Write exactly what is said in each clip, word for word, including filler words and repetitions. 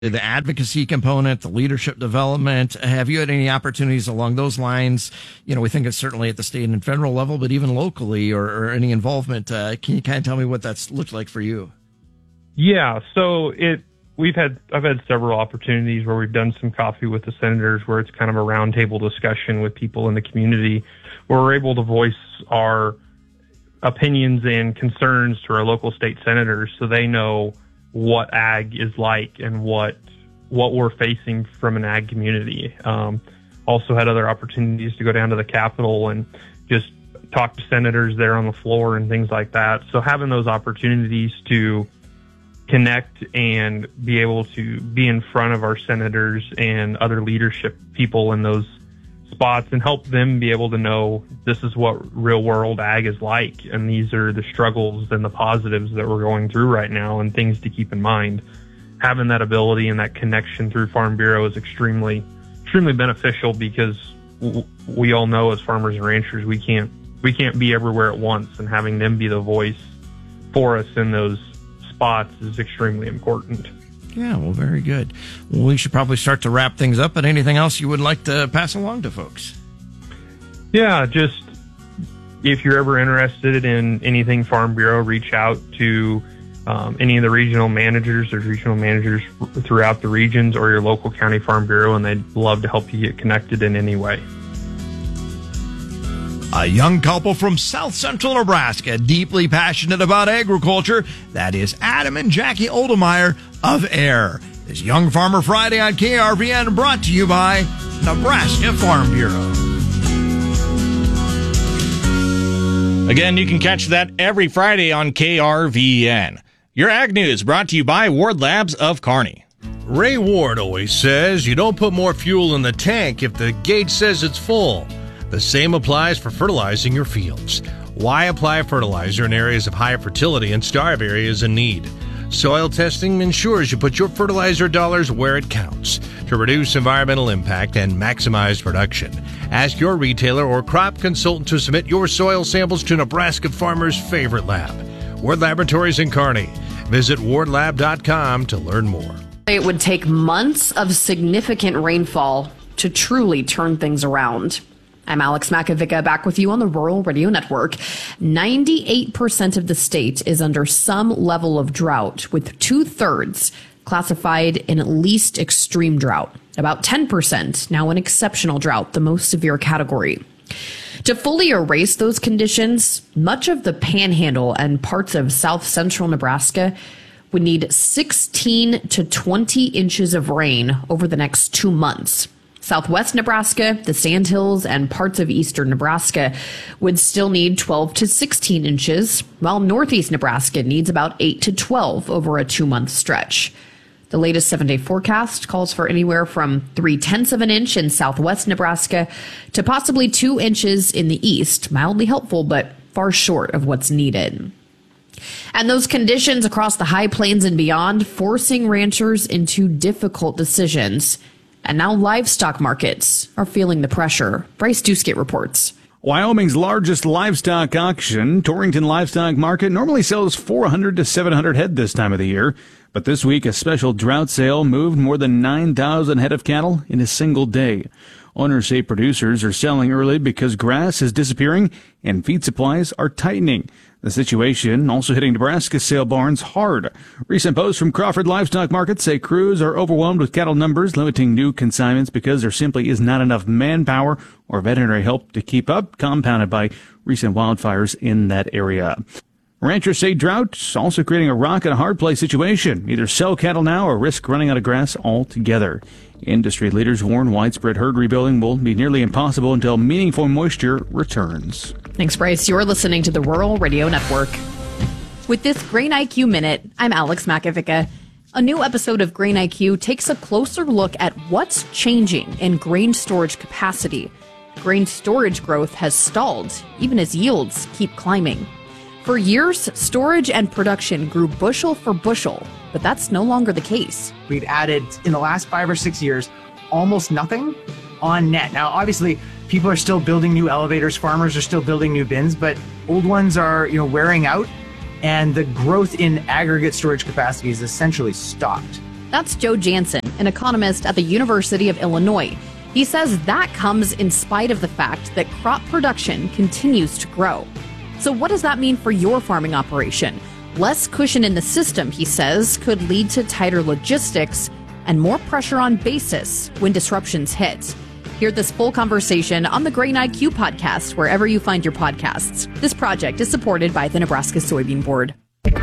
the advocacy component, the leadership development. Have you had any opportunities along those lines? You know, we think it's certainly at the state and federal level, but even locally or, or any involvement. Uh, can you kind of tell me what that's looked like for you? Yeah, so it we've had I've had several opportunities where we've done some coffee with the senators, where it's kind of a roundtable discussion with people in the community, where we're able to voice our opinions and concerns to our local state senators, so they know what ag is like and what what we're facing from an ag community. Um, also had other opportunities to go down to the Capitol and just talk to senators there on the floor and things like that. So having those opportunities to connect and be able to be in front of our senators and other leadership people in those spots and help them be able to know this is what real world ag is like, and these are the struggles and the positives that we're going through right now and things to keep in mind. Having that ability and that connection through Farm Bureau is extremely, extremely beneficial, because w- we all know as farmers and ranchers, we can't, we can't be everywhere at once, and having them be the voice for us in those spots is extremely important. Yeah, well, very good. Well, we should probably start to wrap things up, but anything else you would like to pass along to folks? Yeah, just if you're ever interested in anything Farm Bureau, reach out to um, any of the regional managers. There's regional managers throughout the regions, or your local county Farm Bureau, and they'd love to help you get connected in any way. A young couple from South Central Nebraska, deeply passionate about agriculture. That is Adam and Jackie Oldemeyer of Air. This Young Farmer Friday on K R V N, brought to you by Nebraska Farm Bureau. Again, you can catch that every Friday on K R V N. Your Ag News brought to you by Ward Labs of Kearney. Ray Ward always says you don't put more fuel in the tank if the gauge says it's full. The same applies for fertilizing your fields. Why apply fertilizer in areas of high fertility and starve areas in need? Soil testing ensures you put your fertilizer dollars where it counts to reduce environmental impact and maximize production. Ask your retailer or crop consultant to submit your soil samples to Nebraska Farmers' favorite lab, Ward Laboratories in Kearney. Visit ward lab dot com to learn more. It would take months of significant rainfall to truly turn things around. I'm Alex Makovica, back with you on the Rural Radio Network. ninety-eight percent of the state is under some level of drought, with two-thirds classified in at least extreme drought. About ten percent now in exceptional drought, the most severe category. To fully erase those conditions, much of the Panhandle and parts of south central Nebraska would need sixteen to twenty inches of rain over the next two months. Southwest Nebraska, the Sandhills, and parts of eastern Nebraska would still need twelve to sixteen inches, while northeast Nebraska needs about eight to twelve over a two-month stretch. The latest seven-day forecast calls for anywhere from three-tenths of an inch in southwest Nebraska to possibly two inches in the east, mildly helpful but far short of what's needed. And those conditions across the high plains and beyond forcing ranchers into difficult decisions. And now livestock markets are feeling the pressure. Bryce Duskett reports. Wyoming's largest livestock auction, Torrington Livestock Market, normally sells four hundred to seven hundred head this time of the year. But this week, a special drought sale moved more than nine thousand head of cattle in a single day. Owners say producers are selling early because grass is disappearing and feed supplies are tightening. The situation also hitting Nebraska sale barns hard. Recent posts from Crawford Livestock Market say crews are overwhelmed with cattle numbers, limiting new consignments because there simply is not enough manpower or veterinary help to keep up, compounded by recent wildfires in that area. Ranchers say drought's also creating a rock and a hard place situation. Either sell cattle now or risk running out of grass altogether. Industry leaders warn widespread herd rebuilding will be nearly impossible until meaningful moisture returns. Thanks, Bryce. You're listening to the Rural Radio Network. With this Grain I Q Minute, I'm Alex Makovica. A new episode of Grain I Q takes a closer look at what's changing in grain storage capacity. Grain storage growth has stalled, even as yields keep climbing. For years, storage and production grew bushel for bushel, but that's no longer the case. We've added, in the last five or six years, almost nothing on net. Now, obviously, people are still building new elevators, farmers are still building new bins, but old ones are, you know, wearing out, and the growth in aggregate storage capacity is essentially stopped. That's Joe Jansen, an economist at the University of Illinois. He says that comes in spite of the fact that crop production continues to grow. So what does that mean for your farming operation? Less cushion in the system, he says, could lead to tighter logistics and more pressure on basis when disruptions hit. Hear this full conversation on the Grain I Q podcast, wherever you find your podcasts. This project is supported by the Nebraska Soybean Board.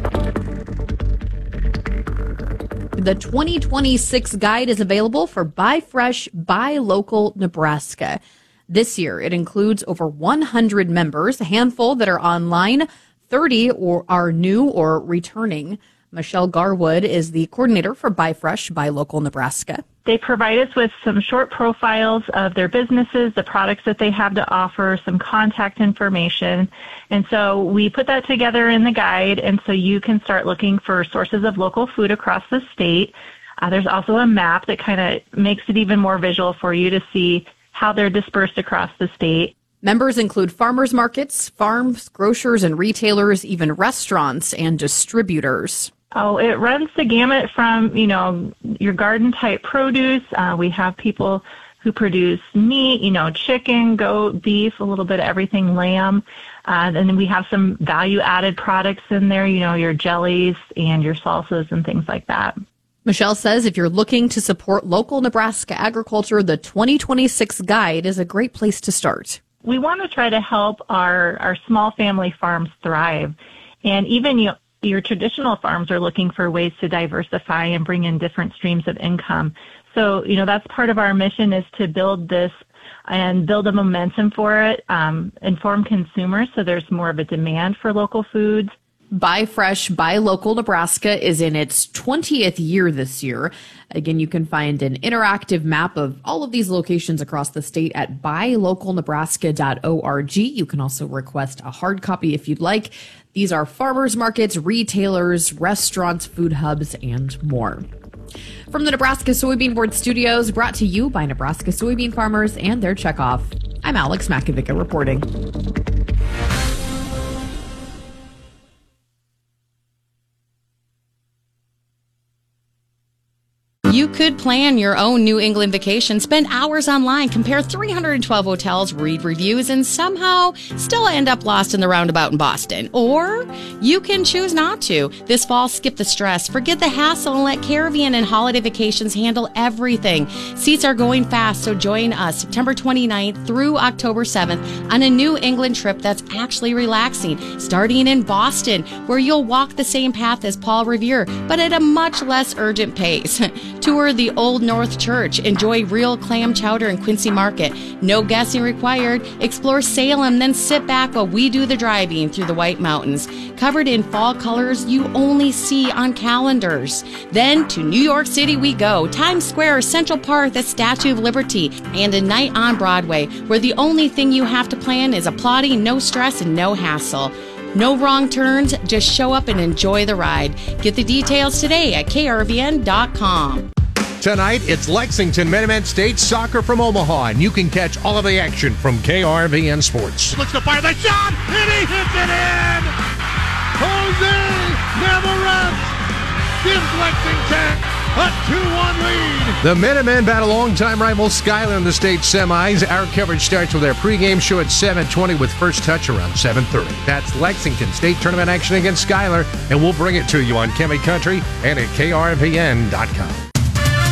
The twenty twenty-six guide is available for Buy Fresh, Buy Local Nebraska. This year, it includes over one hundred members, a handful that are online, thirty or are new or returning. Michelle Garwood is the coordinator for Buy Fresh, Buy Local Nebraska. They provide us with some short profiles of their businesses, the products that they have to offer, some contact information. And so we put that together in the guide, and so you can start looking for sources of local food across the state. Uh, there's also a map that kind of makes it even more visual for you to see how they're dispersed across the state. Members include farmers markets, farms, grocers and retailers, even restaurants and distributors. Oh, it runs the gamut from, you know, your garden type produce. Uh, we have people who produce meat, you know, chicken, goat, beef, a little bit of everything, lamb. Uh, and then we have some value added products in there, you know, your jellies and your salsas and things like that. Michelle says if you're looking to support local Nebraska agriculture, the twenty twenty-six guide is a great place to start. We want to try to help our, our small family farms thrive. And even, you know, your traditional farms are looking for ways to diversify and bring in different streams of income. So, you know, that's part of our mission, is to build this and build a momentum for it, um, inform consumers so there's more of a demand for local foods. Buy Fresh, Buy Local Nebraska is in its twentieth year this year. Again, you can find an interactive map of all of these locations across the state at buy local nebraska dot org. You can also request a hard copy if you'd like. These are farmers markets, retailers, restaurants, food hubs, and more. From the Nebraska Soybean Board studios, brought to you by Nebraska soybean farmers and their checkoff, I'm Alex Makovica reporting. You could plan your own New England vacation, spend hours online, compare three hundred twelve hotels, read reviews, and somehow still end up lost in the roundabout in Boston. Or you can choose not to. This fall, skip the stress, forget the hassle, and let Caravan and Holiday Vacations handle everything. Seats are going fast, so join us September twenty-ninth through October seventh on a New England trip that's actually relaxing, starting in Boston, where you'll walk the same path as Paul Revere, but at a much less urgent pace. Tour the Old North Church. Enjoy real clam chowder in Quincy Market. No guessing required. Explore Salem, then sit back while we do the driving through the White Mountains. Covered in fall colors you only see on calendars. Then to New York City we go. Times Square, Central Park, the Statue of Liberty, and a night on Broadway, where the only thing you have to plan is applauding, no stress, and no hassle. No wrong turns, just show up and enjoy the ride. Get the details today at K R V N dot com. Tonight, it's Lexington Minutemen State Soccer from Omaha, and you can catch all of the action from K R V N Sports. Looks to fire the shot, and he hits it in! Jose Navarrete gives Lexington a two one lead. The Minutemen battle longtime rival Schuyler in the state semis. Our coverage starts with our pregame show at seven twenty with first touch around seven thirty. That's Lexington State Tournament action against Schuyler, and we'll bring it to you on Chemi Country and at K R V N dot com.